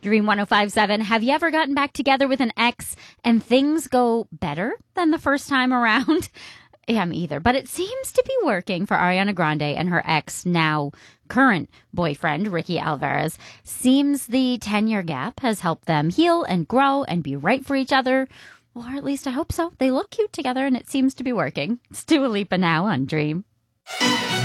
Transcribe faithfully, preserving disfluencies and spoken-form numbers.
Dream one oh five point seven. Have you ever gotten back together with an ex and things go better than the first time around? Yeah, me either. But it seems to be working for Ariana Grande and her ex, now current boyfriend, Ricky Alvarez. Seems the ten-year gap has helped them heal and grow and be right for each other. Or at least I hope so. They look cute together and it seems to be working. It's Dua Lipa now on Dream.